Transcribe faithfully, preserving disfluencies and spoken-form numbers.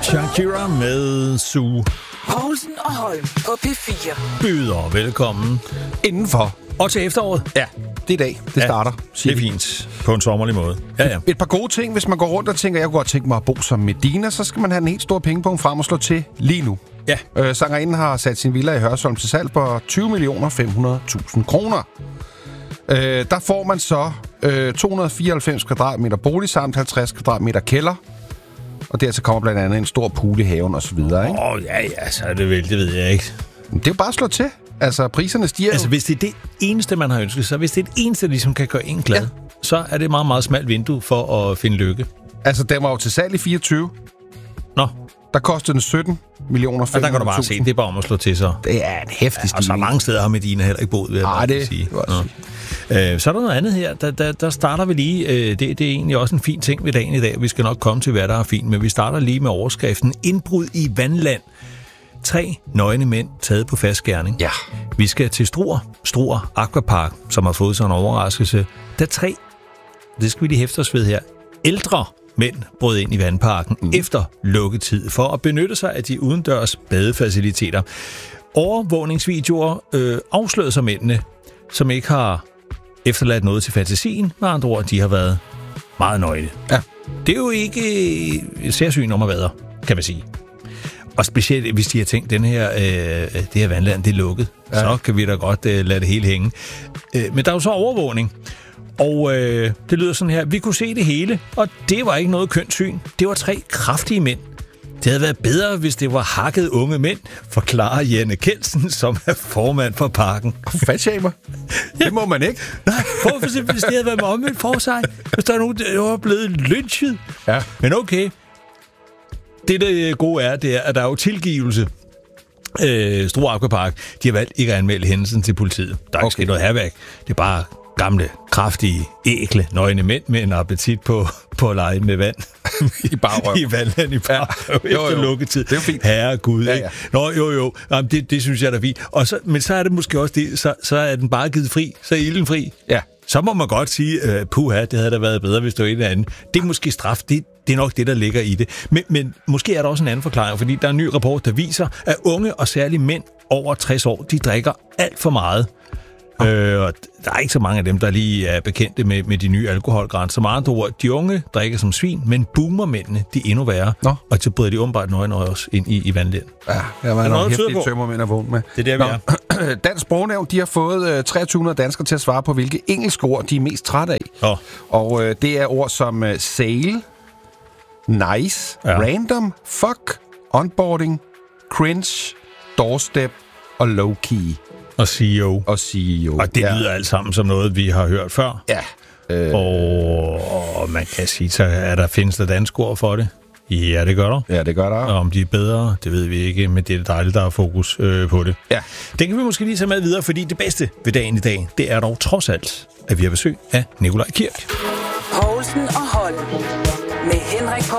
Shakira med Sue. Poulsen og Holm på P fire. Byder velkommen Indenfor. og til efteråret. Ja, det er i dag. Det Ja, starter. Det er fint. På en sommerlig måde. Ja, ja. Et par gode ting, hvis man går rundt og tænker, jeg kunne godt tænke mig at bo som Medina, så skal man have en helt stor pengepunkt frem og slå til lige nu. Ja. Øh, sangerinden har sat sin villa i Hørsholm til salg for tyve millioner fem hundrede tusind kroner. Øh, der får man så øh, to hundrede fireoghalvfems kvadratmeter bolig samt halvtreds kvadratmeter kælder. Og dertil kommer blandt andet en stor pool i haven og så videre, ikke? Åh, oh, ja, ja, så er det vel, det ved jeg ikke. Det er jo bare at slå til. Altså, priserne stiger. Altså, hvis det er det eneste, man har ønsket sig, hvis det er det eneste, der ligesom kan gøre en glad, ja. Så er det et meget, meget smalt vindue for at finde lykke. Altså, den var jo til salg i fireogtyve. Nå. Der kostede den sytten millioner fem hundrede tusind. Og der kan du bare se, det er bare om at slå til så. Det er en hæftig stil. Ja, og så mange steder har Medina heller ikke boet, vil jeg Ej, bare det sige. sige. Øh, så er der noget andet her. Der, der, der starter vi lige. Øh, det, det er egentlig også en fin ting ved dagen i dag. Vi skal nok komme til, hvad der er fint. Men vi starter lige med overskriften. Indbrud i Vandland. Tre nøgne mænd taget på fast gerning. Ja. Vi skal til Struer, Struer Aquapark, som har fået sådan en overraskelse. Der er tre, det skal vi lige hæfte os ved her, ældre mænd brød ind i vandparken mm. efter lukketid for at benytte sig af de udendørs badefaciliteter. Overvågningsvideoer øh, afslørede sig mændene, som ikke har efterladt noget til fantasien. Med andre ord, de har været meget nøgne. Ja. Det er jo ikke særsyn om at være, kan man sige. Og specielt, hvis de har tænkt, den her, øh, det her vandland, det er lukket, ja. Så kan vi da godt øh, lade det hele hænge. Øh, men der er jo så overvågning. Og øh, det lyder sådan her. Vi kunne se det hele, og det var ikke noget kønt syn. Det var tre kraftige mænd. Det havde været bedre, hvis det var hakket unge mænd, forklarer Janne Kelsen, som er formand for parken. Fatshamer. Det må man ikke. Nej, prøv at se, hvis det havde været med omvendt for sig. Hvis der er nogen, der var blevet lynchet. Ja. Men okay. Det, der gode er, det er, at der er jo tilgivelse. Øh, Struer Aquapark, de har valgt ikke at anmelde hændelsen til politiet. Der er okay. Ikke sket noget herværk. Det er bare gamle, kraftige, ækle, nøgne mænd med en appetit på, på at lege med vand. I barrøv. I vandland i barrøv. Ja. Jo, jo. Efter lukketid. Det er jo fint. Herregud, ja, ja. Ikke? Nå, jo, jo. Jamen, det, det synes jeg er da fint. Og så, men så er det måske også det, så, så er den bare givet fri. Så er ilden fri. Ja. Så må man godt sige, uh, puha, det havde da været bedre, hvis det var et eller andet. Det er måske straf. Det, det er nok det, der ligger i det. Men, men måske er der også en anden forklaring, fordi der er en ny rapport, der viser, at unge og særligt mænd over tres år, de drikker alt for meget. Øh, og der er ikke så mange af dem, der lige er bekendte med, med de nye alkoholgrænser. Med andre ord, de unge drikker som svin, men boomermændene, de er endnu værre. Nå. Og så bryder de åbenbart nøgne også ind i, i vandland. Ja, der var nogle hæftige tømmermænd at vågne med. Det er der, vi er. Dansk Sprognævn, de har fået uh, tre tusind hundrede danskere til at svare på, hvilke engelske ord de er mest trætte af. Oh. Og uh, det er ord som uh, sail, nice, ja. Random, fuck, onboarding, cringe, doorstep og low-key. Og C E O. Og C E O. Og det ja. lyder alt sammen som noget, vi har hørt før. Ja. Øh... Og, og man kan sige, så er der, findes der dansk ord for det? Ja, det gør der. Ja, det gør der. Og om de er bedre, det ved vi ikke, men det er dejligt, der er fokus øh, på det. Ja. Den kan vi måske lige tage med videre, fordi det bedste ved dagen i dag, det er dog trods alt, at vi har besøg af Nikolaj Kirk. Poulsen og Holm med Henrik